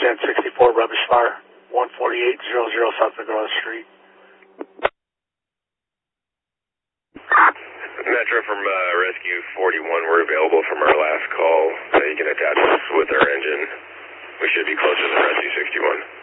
1064 rubbish fire, 14800 South McGraw Street. Metro from Rescue 41, we're available from our last call. You can attach us with our engine. We should be closer than Rescue 61.